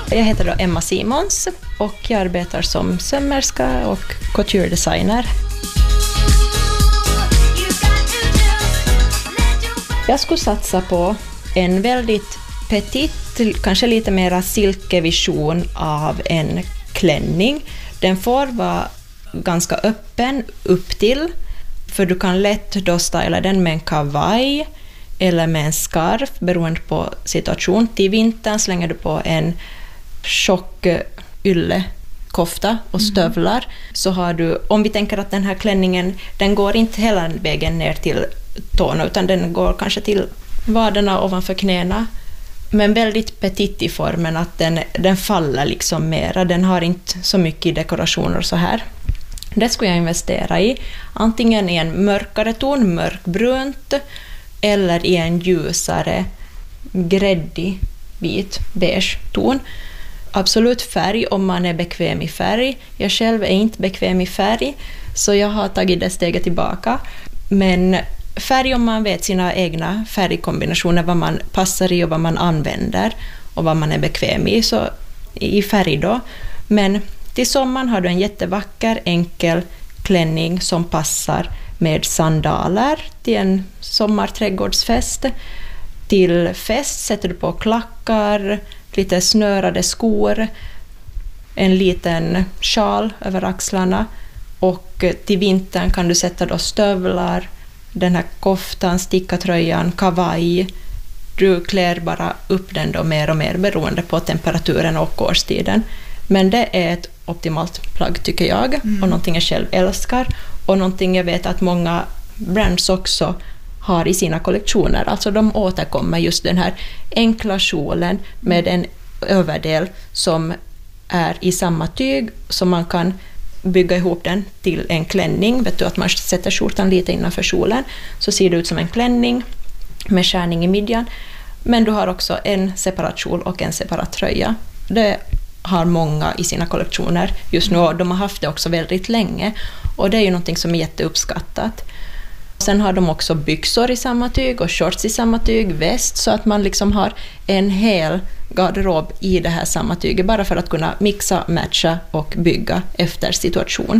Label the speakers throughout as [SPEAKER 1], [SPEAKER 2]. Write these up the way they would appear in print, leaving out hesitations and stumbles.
[SPEAKER 1] Jag heter då Emma Simons och jag arbetar som sömmerska och couture designer. Jag skulle satsa på en väldigt petit, kanske lite mera silkevision av en klänning. Den får vara ganska öppen upp till, för du kan lätt då styla den med en kavaj eller med en scarf beroende på situation. Till vintern slänger du på en tjock yllekofta och stövlar, så har du, om vi tänker att den här klänningen, den går inte hela vägen ner till tårna utan den går kanske till vaderna ovanför knäna, men väldigt petit i formen, att den faller liksom mera, den har inte så mycket dekorationer så här. Det skulle jag investera i, antingen i en mörkare ton, mörkbrunt, eller i en ljusare gräddig, vit, beige ton. Absolut färg om man är bekväm i färg. Jag själv är inte bekväm i färg, så jag har tagit det steget tillbaka. Men färg om man vet sina egna färgkombinationer, vad man passar i och vad man använder och vad man är bekväm i, så i färg då. Men till sommaren har du en jättevacker, enkel klänning som passar med sandaler till en sommarträdgårdsfest. Till fest sätter du på klackar, lite snörade skor, en liten sjal över axlarna, och till vintern kan du sätta då stövlar, den här koftan, stickatröjan, kavaj. Du klär bara upp den då mer och mer beroende på temperaturen och årstiden. Men det är ett optimalt plagg tycker jag, och någonting jag själv älskar, och någonting jag vet att många brands också har i sina kollektioner. Alltså de återkommer just den här enkla kjolen med en överdel som är i samma tyg, så man kan bygga ihop den till en klänning. Vet du, att man sätter skjortan lite innanför kjolen så ser det ut som en klänning med skärning i midjan. Men du har också en separat kjol och en separat tröja. Det har många i sina kollektioner just nu, och de har haft det också väldigt länge, och det är ju någonting som är jätteuppskattat. Sen har de också byxor i samma tyg och shorts i samma tyg, väst, så att man liksom har en hel garderob i det här samma tyget, bara för att kunna mixa, matcha och bygga efter situation.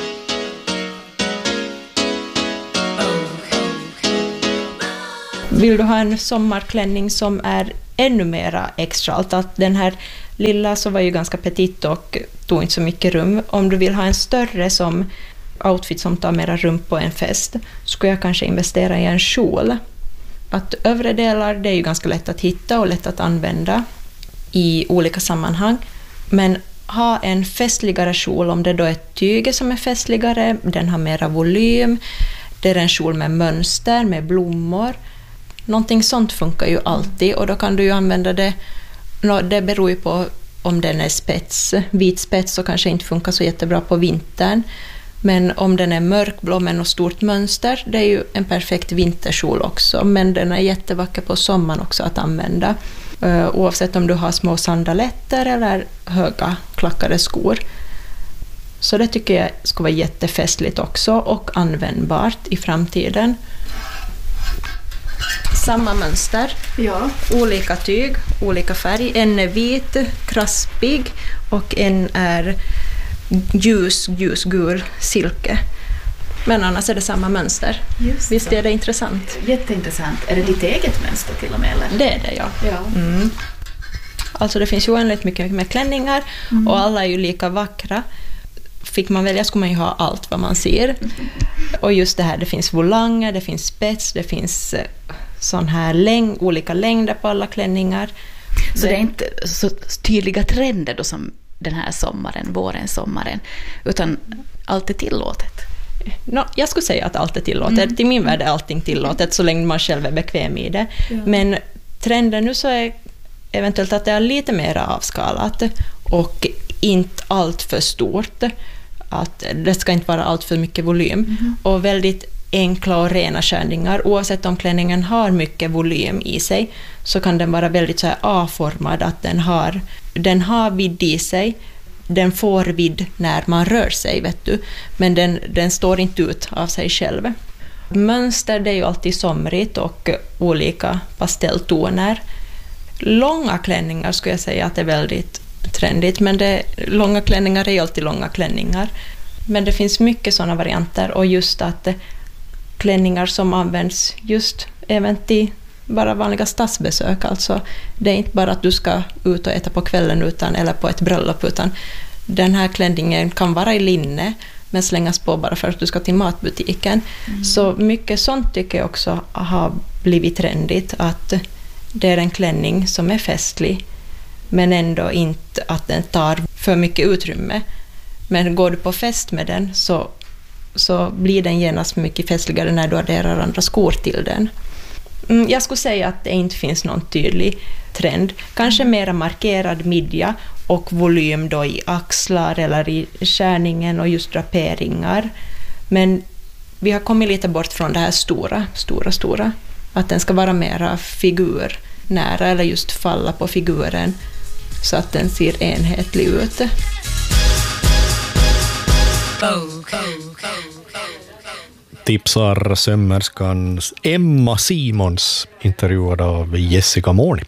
[SPEAKER 1] Vill du ha en sommarklänning som är ännu mera extra, att den här lilla så var ju ganska petit och tog inte så mycket rum. Om du vill ha en större som outfit som tar mera rum på en fest, skulle jag kanske investera i en kjol. Att övre delar, det är ju ganska lätt att hitta och lätt att använda i olika sammanhang. Men ha en festligare kjol, om det då är tyget som är festligare, den har mera volym, det är en kjol med mönster, med blommor. Någonting sånt funkar ju alltid, och då kan du ju använda det. Det beror ju på om den är spets. Vit spets så kanske inte funkar så jättebra på vintern. Men om den är mörkblå med något stort mönster, det är ju en perfekt vinterkjol också. Men den är jättevacker på sommaren också att använda. Oavsett om du har små sandaletter eller höga klackade skor. Så det tycker jag ska vara jättefestligt också och användbart i framtiden. Samma mönster, ja. Olika tyg, olika färg. En är vit, kraspig, och en är ljusgul silke. Men annars är det samma mönster. Visst är det intressant?
[SPEAKER 2] Jätteintressant. Är det ditt eget mönster till och med? Eller?
[SPEAKER 1] Det är det, ja. Alltså det finns ju oändligt mycket med klänningar, och alla är ju lika vackra. Fick man välja skulle man ju ha allt vad man ser. Och just det här, det finns volanger, det finns spets, det finns sån här olika längder på alla klänningar.
[SPEAKER 2] Så det är inte så tydliga trender då som den här sommaren, sommaren, utan allt är tillåtet?
[SPEAKER 1] Jag skulle säga att allt är tillåtet. I min värld är allting tillåtet så länge man själv är bekväm i det. Ja. Men trenden nu så är eventuellt att det är lite mer avskalat och inte allt för stort. Att det ska inte vara allt för mycket volym. Och väldigt enkla och rena skärningar. Oavsett om klänningen har mycket volym i sig så kan den vara väldigt så här A-formad, att den har vidd i sig. Den får vidd när man rör sig, vet du. Men den står inte ut av sig själv. Mönster, det är ju alltid somrigt och olika pastelltoner. Långa klänningar skulle jag säga att det är väldigt trendigt, men långa klänningar är ju alltid långa klänningar. Men det finns mycket sådana varianter, och just att klänningar som används just även till bara vanliga stadsbesök, alltså det är inte bara att du ska ut och äta på kvällen eller på ett bröllop, utan den här klänningen kan vara i linne men slängas på bara för att du ska till matbutiken. Så mycket sånt tycker jag också har blivit trendigt, att det är en klänning som är festlig men ändå inte att den tar för mycket utrymme. Men går du på fest med den så blir den genast mycket festligare när du adderar andra skor till den. Jag skulle säga att det inte finns någon tydlig trend. Kanske mera markerad midja och volym då i axlar eller i skärningen och just draperingar. Men vi har kommit lite bort från det här stora. Att den ska vara mera figurnära eller just falla på figuren så att den ser enhetlig ut.
[SPEAKER 3] Tipsar sömmerskan Emma Simons, intervjuad av Jessica Morni.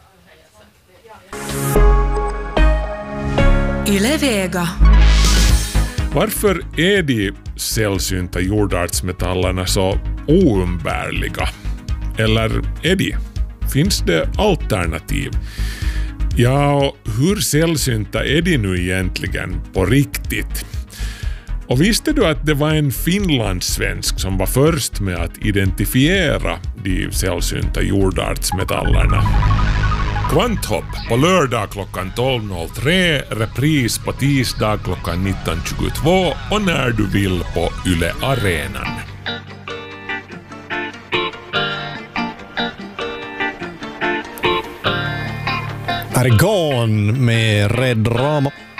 [SPEAKER 4] Yle Vega.
[SPEAKER 5] Varför är de sällsynta jordartsmetallerna så oumbärliga? Eller är de? Finns det alternativ? Ja, och hur sällsynta är de nu egentligen på riktigt? Och visste du att det var en finlandssvensk som var först med att identifiera de sällsynta jordartsmetallerna? Kvanthopp på lördag klockan 12.03, repris på tisdag klockan 19.22 och när du vill på Yle Arenan.
[SPEAKER 3] Argon med Red Rama.